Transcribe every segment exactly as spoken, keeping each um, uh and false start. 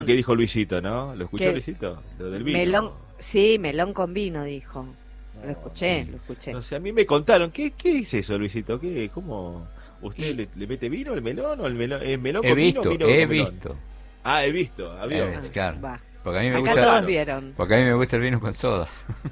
que dijo Luisito, ¿no? ¿Lo escuchó Que Luisito? Lo del vino. melón, sí, melón con vino, dijo. Lo No, escuché, lo escuché. no sé, a mí me contaron, ¿qué, qué es eso, Luisito? ¿Qué, cómo? ¿Usted Y le, le mete vino al melón o el melón? ¿Es melón He con vino o visto, vino he con melón? visto. Ah, he visto, He había. ah, visto, claro. va. Porque a mí me Acá gusta, todos Claro. vieron. porque a mí me gusta el vino con soda,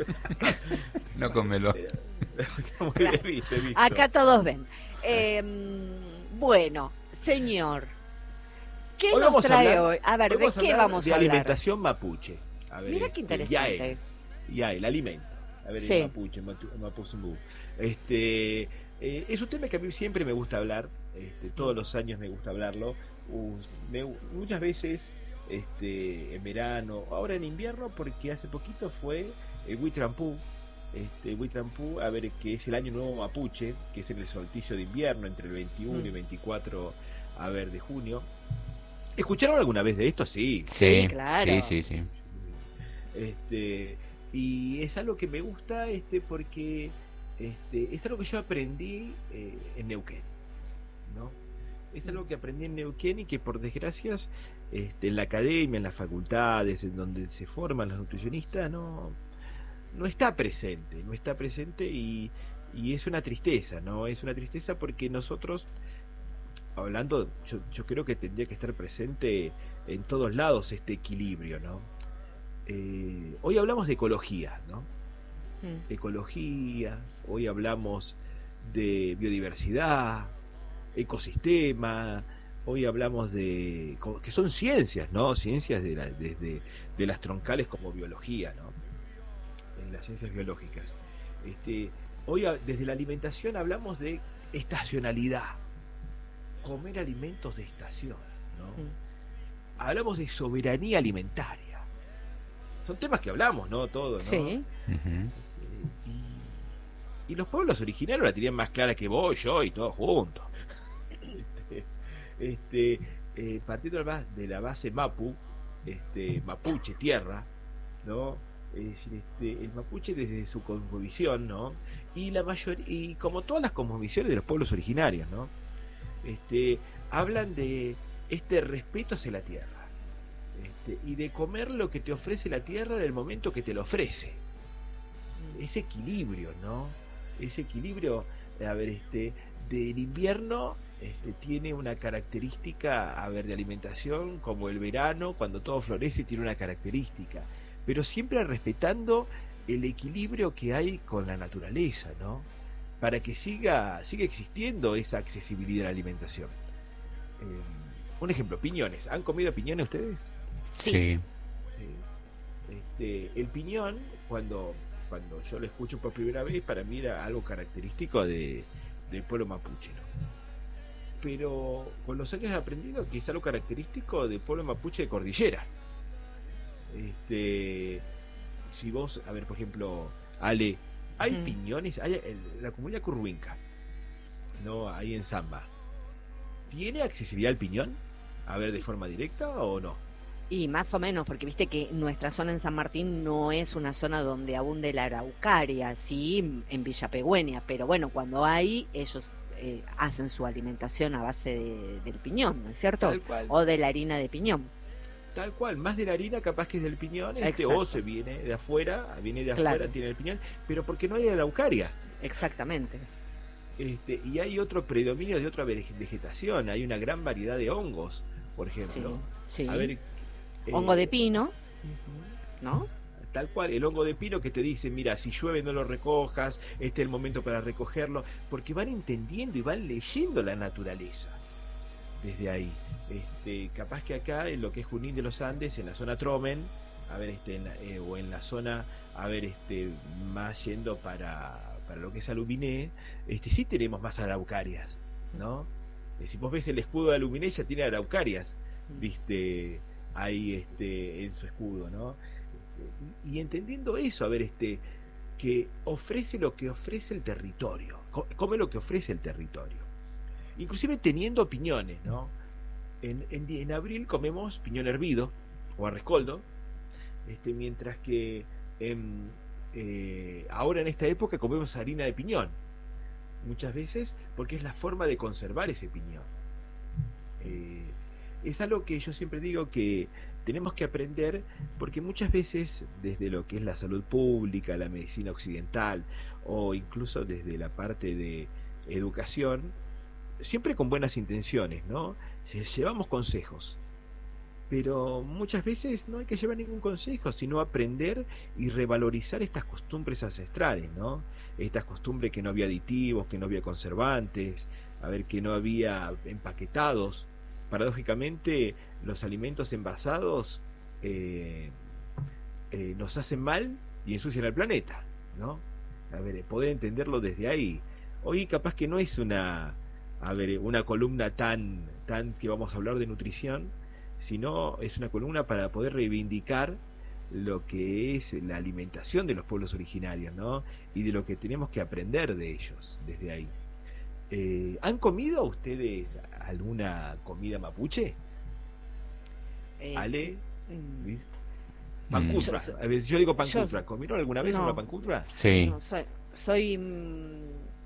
no con melón. Muy bien, he visto, he visto. Acá todos ven. Eh, bueno, señor, ¿qué Hoy nos vamos a trae hablar- hoy? A ver, hoy ¿de vamos a qué hablar vamos de a hablar? alimentación mapuche. A ver, Mira qué este, interesante. yae, yae, el alimento. A ver, Sí. el mapuche, matu- mapuzungú. Este, eh, es un tema que a mí siempre me gusta hablar. Este, todos los años me gusta hablarlo. Uh, me- muchas veces, este, en verano, ahora en invierno, porque hace poquito fue el Huitrampú. Este, Huitrampú, a ver, que es el año nuevo mapuche, que es en el solsticio de invierno, entre el veintiuno y Mm. veinticuatro, a ver, de junio. ¿Escucharon alguna vez de esto? Sí. Sí, Sí, claro. sí, sí, sí. Este, y es algo que me gusta, este, porque este, es algo que yo aprendí eh, en Neuquén, ¿no? Es algo que aprendí en Neuquén y que por desgracias este, en la academia, en las facultades, en donde se forman los nutricionistas, no, no está presente, no está presente y, y es una tristeza, ¿no? Es una tristeza porque nosotros, hablando, yo, yo creo que tendría que estar presente en todos lados este equilibrio, ¿no? Eh, hoy hablamos de ecología, ¿no? Mm. Ecología, hoy hablamos de biodiversidad, ecosistema, hoy hablamos de co- que son ciencias, ¿no? Ciencias de la- desde de las troncales como biología, ¿no? En las ciencias biológicas. Este, hoy a- desde la alimentación hablamos de estacionalidad, comer alimentos de estación, ¿no? Mm. Hablamos de soberanía alimentaria. Son temas que hablamos, ¿no? Todo, ¿no? Sí. Ujú. Y, y los pueblos originarios la tenían más clara que vos, yo y todos juntos. Este, este, eh, partiendo de la, base, de la base Mapu, este, Mapuche, tierra, ¿no? Es decir, este, el Mapuche desde su cosmovisión, ¿no? Y la mayor, y como todas las cosmovisiones de los pueblos originarios, ¿no? Este, hablan de este respeto hacia la tierra. Este, y de comer lo que te ofrece la tierra en el momento que te lo ofrece. Ese equilibrio, ¿no? Ese equilibrio, a ver, este, del invierno este, tiene una característica, a ver, de alimentación, como el verano, cuando todo florece, tiene una característica, pero siempre respetando el equilibrio que hay con la naturaleza, ¿no? Para que siga, siga existiendo esa accesibilidad a la alimentación. Eh, un ejemplo, piñones. ¿Han comido piñones ustedes? Sí. Sí. Sí. Este, el piñón, cuando, cuando yo lo escucho por primera vez, para mí era algo característico de, del pueblo mapuche, ¿no? Pero con los años he aprendido que es algo característico del pueblo mapuche de cordillera. Este, si vos, a ver, por ejemplo, Ale, hay Mm. piñones, hay el- la comunidad curruinca, ¿no? Ahí en Zamba. ¿Tiene accesibilidad al piñón? A ver, de forma directa o no. Y más o menos, porque viste que nuestra zona en San Martín no es una zona donde abunde la araucaria, sí, en Villa Pegüeña, pero bueno, cuando hay, ellos eh, hacen su alimentación a base de- del piñón, ¿no es cierto? Tal cual. O de la harina de piñón. Tal cual, más de la harina capaz que es del piñón, este, Exacto. o se viene de afuera, viene de Claro. afuera, tiene el piñón, pero porque no hay araucaria. Exactamente. Este, y hay otro predominio de otra ve- vegetación, hay una gran variedad de hongos, por Sí, ejemplo. sí. A ver, eh, Hongo de pino, ujú. ¿no? Tal cual, el hongo de pino que te dice, mira, si llueve no lo recojas, este es el momento para recogerlo, porque van entendiendo y van leyendo la naturaleza desde ahí. Este, capaz que acá, en lo que es Junín de los Andes, en la zona Tromen, a ver, este, en la- eh, o en la zona, a ver, este, más yendo para, para lo que es Aluminé, este, sí tenemos más araucarias, ¿no? Eh, Si vos ves el escudo de Aluminé, ya tiene araucarias, viste, ahí este, en su escudo, ¿no? Y, y entendiendo eso, a ver, este, que ofrece lo que ofrece el territorio, co- come lo que ofrece el territorio, inclusive teniendo opiniones, ¿no? En, en, en abril comemos piñón hervido o arrescoldo, este, mientras que en, eh, ahora en esta época comemos harina de piñón, muchas veces porque es la forma de conservar ese piñón. Eh, es algo que yo siempre digo que tenemos que aprender, porque muchas veces desde lo que es la salud pública, la medicina occidental, o incluso desde la parte de educación, siempre con buenas intenciones, ¿no? Llevamos consejos, pero muchas veces no hay que llevar ningún consejo, sino aprender y revalorizar estas costumbres ancestrales, ¿no? Estas costumbres que no había aditivos, que no había conservantes, a ver, que no había empaquetados. Paradójicamente, los alimentos envasados eh, eh, nos hacen mal y ensucian el planeta, ¿no? A ver, poder entenderlo desde ahí. Hoy capaz que no es una, a ver, una columna tan, tan que vamos a hablar de nutrición, sino es una columna para poder reivindicar lo que es la alimentación de los pueblos originarios, ¿no? Y de lo que tenemos que aprender de ellos desde ahí. Eh, ¿Han comido ustedes alguna comida mapuche? Eh, Ale, sí. Luis. Mm. Pancutra. Yo- A ver, yo digo pancutra. yo- ¿Comieron alguna vez no. una pancutra? Sí. No, soy, soy mm,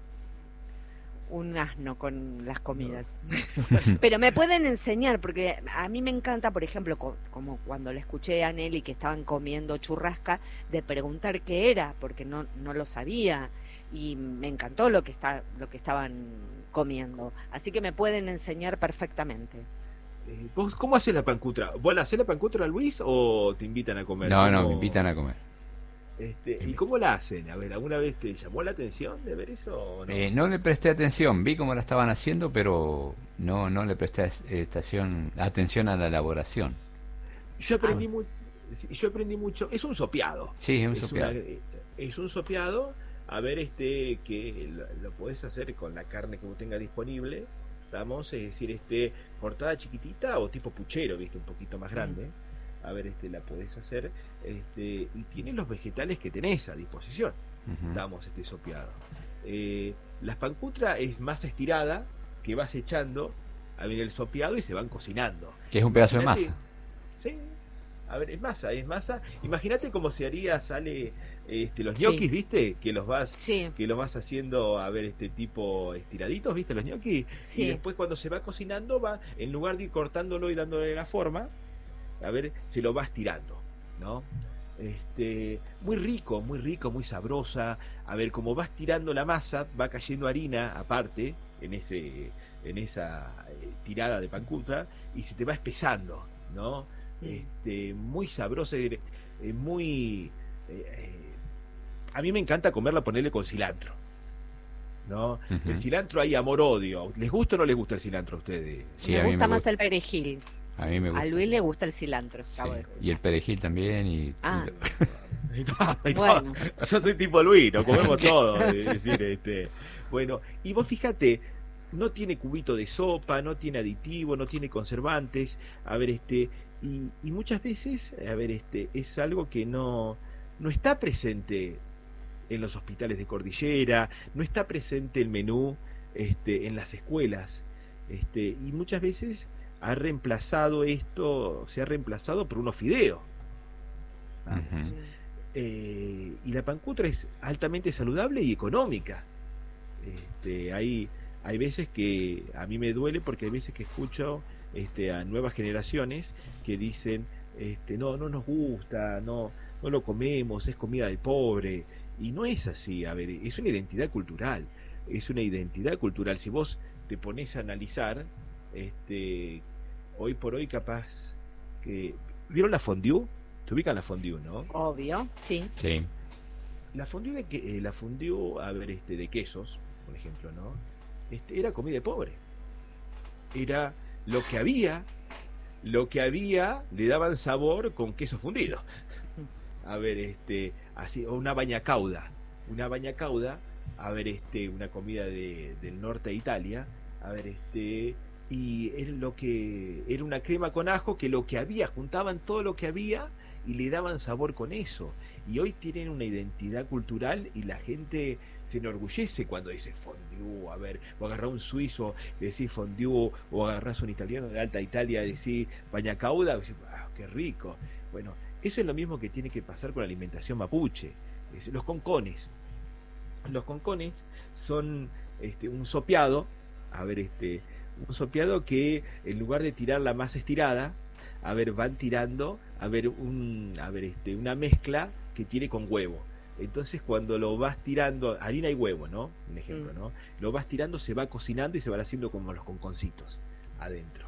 un asno con las comidas. Pero me pueden enseñar, porque a mí me encanta, por ejemplo, co- como cuando le escuché a Nelly que estaban comiendo churrasca, de preguntar qué era, porque no, no lo sabía. Y me encantó lo que está, lo que estaban comiendo. Así que me pueden enseñar perfectamente. Eh, ¿Vos cómo haces la pancutra? ¿Vos la hacés la pancutra, Luis, o te invitan a comer? No, no, ¿Cómo- me invitan a comer. Este, ¿Y invitan. cómo la hacen? A ver, ¿alguna vez te llamó la atención de ver eso o no? Eh, no le presté atención, vi cómo la estaban haciendo, pero no, no le presté es- estación, atención a la elaboración. Yo aprendí, Ah. mu- sí, yo aprendí mucho. Es un sopeado. Sí, es un Es, sopeado. una- eh, es un sopeado. A ver, este que lo, lo podés hacer con la carne que vos tengas disponible. Vamos, es decir, este cortada chiquitita o tipo puchero, viste, un poquito más grande. A ver, este la podés hacer, este y tiene los vegetales que tenés a disposición. Ujú. Damos este sopeado. Eh, la pancutra es más estirada, que vas echando a ver el sopeado y se van cocinando. Que es un pedazo de Imagínate- masa. Sí. A ver, es masa, es masa. Imagínate cómo se haría, sale este, los Sí. ñoquis, ¿viste? Que los vas Sí, que los vas haciendo, a ver, este tipo estiraditos, ¿viste? Los ñoquis. Y sí. después cuando se va cocinando, va, en lugar de ir cortándolo y dándole la forma, a ver, se lo vas tirando, ¿no? Este, muy rico, muy rico, muy sabrosa. A ver, como vas tirando la masa, va cayendo harina aparte en ese, en esa eh, tirada de pancutra y se te va espesando, ¿no? Mm. Este, muy sabrosa, eh, muy eh, eh, a mí me encanta comerla, ponerle con cilantro, ¿no? Ujú. El cilantro hay amor-odio. ¿Les gusta o no les gusta el cilantro a ustedes? Sí, me a mí gusta me más gusta. el perejil. A mí me gusta. A Luis le gusta el cilantro. Sí. acabo de Y el escuchar. perejil también. Y, Ah. y- Ahí está, ahí está. Bueno. Yo soy tipo Luis, nos comemos todo. Es decir, este, bueno, y vos fíjate, no tiene cubito de sopa, no tiene aditivo, no tiene conservantes. A ver, este, y, y muchas veces, a ver, este, es algo que no, no está presente en los hospitales de cordillera, no está presente el menú este, en las escuelas. Este, y muchas veces ha reemplazado esto, se ha reemplazado por unos fideos. Ah, Ujú. eh, y la pancutra es altamente saludable y económica. Este, hay, hay veces que a mí me duele porque hay veces que escucho este, a nuevas generaciones que dicen, este, no, no nos gusta, no, no lo comemos, es comida del pobre. Y no es así, a ver, es una identidad cultural, es una identidad cultural. Si vos te pones a analizar, este, hoy por hoy capaz que... ¿Vieron la fondue? ¿Te ubican la fondue, no? Obvio, sí. Sí. La fondue de que eh, la fondue, a ver, este, de quesos, por ejemplo, ¿no? Este, era comida de pobre. Era lo que había, lo que había le daban sabor con queso fundido. A ver, este, así, o una baña cauda, una baña cauda, a ver, este, una comida de, del norte de Italia, a ver, este, y era lo que, era una crema con ajo que lo que había, juntaban todo lo que había y le daban sabor con eso. Y hoy tienen una identidad cultural y la gente se enorgullece cuando dice fondue. A ver, o agarrás un suizo y decís fondue, o agarrás un italiano de alta Italia y decís baña cauda, y decís, ah, qué rico. Bueno, eso es lo mismo que tiene que pasar con la alimentación mapuche. Es, los concones. Los concones son este, un sopeado, a ver, este, un sopeado que en lugar de tirar la masa estirada, a ver, van tirando, a ver, un, a ver, este, una mezcla que tiene con huevo. Entonces cuando lo vas tirando, harina y huevo, ¿no? Un ejemplo, Mm. ¿no? Lo vas tirando, se va cocinando y se van haciendo como los conconcitos adentro.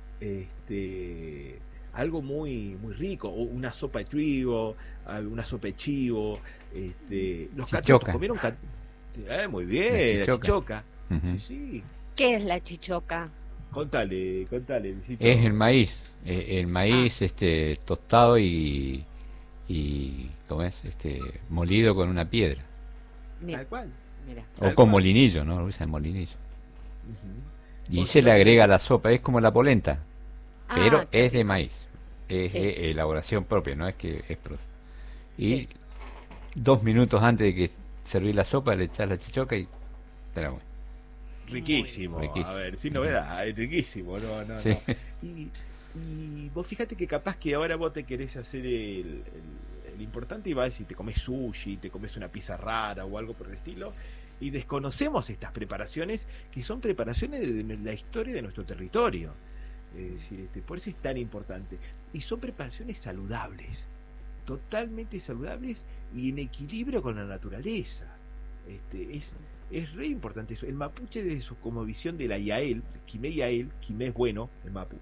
Este, algo muy muy rico, o una sopa de trigo, al- una sopa de chivo, este, los Chichoca. catotos, comieron cat- eh, muy bien, La la chichoca. chichoca. Ujú. Sí, sí. ¿Qué es la chichoca? Contale, contale, Luisito. Es el maíz, eh, el maíz este tostado y y ¿cómo es? Este molido con una piedra Mira, Tal cual. mira. o Tal con cual. molinillo, ¿no? Lo usan molinillo. Ujú. Y O se si le no, agrega a tenés- la sopa, es como la polenta, pero Ah, qué es de rico. maíz. Es Sí. eh, elaboración propia, no es que es pro. Y Sí. dos minutos antes de que servir la sopa le echas la chichoca y te la mueres. Riquísimo, Riquísimo. a ver, sin novedad, es riquísimo, no, no, Sí. no. Y, y vos fíjate que capaz que ahora vos te querés hacer el, el- el importante y vas y te comes sushi, te comes una pizza rara o algo por el estilo, y desconocemos estas preparaciones que son preparaciones de la historia de nuestro territorio. Es decir, este, por eso es tan importante. Y son preparaciones saludables, totalmente saludables y en equilibrio con la naturaleza. Este, es, es re importante eso. El mapuche, desde su como visión de la Yael, Quimé Yael, Quimé es bueno, el mapu.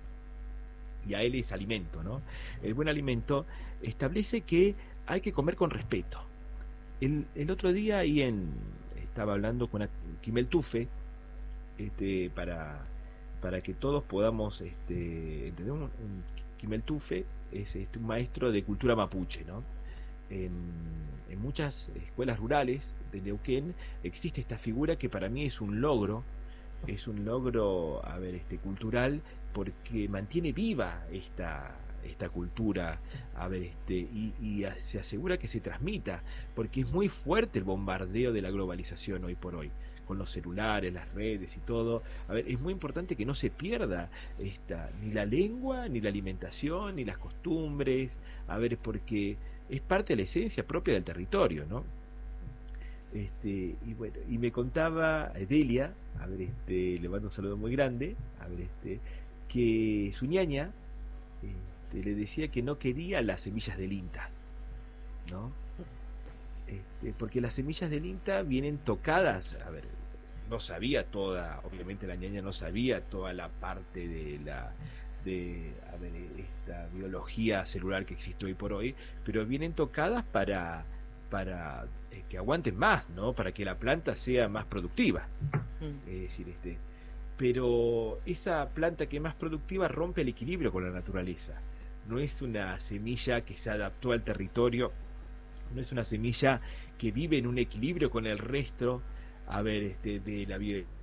Yael es alimento, ¿no? El buen alimento establece que hay que comer con respeto. El, el otro día ahí en, estaba hablando con Quimel Tufe, este, para, para que todos podamos este, entender. Un, un Quimel Tufe es este, un maestro de cultura mapuche, ¿no? En, en muchas escuelas rurales de Neuquén existe esta figura que para mí es un logro, es un logro, a ver, este, cultural, porque mantiene viva esta, esta cultura, a ver, este, y, y a- se asegura que se transmita, porque es muy fuerte el bombardeo de la globalización hoy por hoy, con los celulares, las redes y todo. A ver, es muy importante que no se pierda esta, ni la lengua, ni la alimentación, ni las costumbres, a ver, porque es parte de la esencia propia del territorio, ¿no? Este, y bueno, y me contaba Delia, a ver, este, le mando un saludo muy grande, a ver, este, que su ñaña este, le decía que no quería las semillas del INTA, ¿no? Este, porque las semillas del INTA vienen tocadas, a ver, no sabía toda, obviamente la ñaña no sabía toda la parte de la de a ver, esta biología celular que existe hoy por hoy, pero vienen tocadas para para eh, que aguanten más, ¿no? Para que la planta sea más productiva. Mm. Es decir, este, pero esa planta que es más productiva rompe el equilibrio con la naturaleza. No es una semilla que se adaptó al territorio, no es una semilla que vive en un equilibrio con el resto, a ver, este, de la biodiversidad